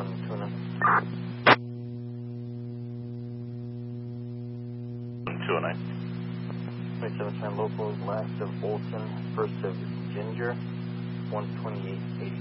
Tuna. 209. 27 local, last of Olson, first of Ginger, 128.80.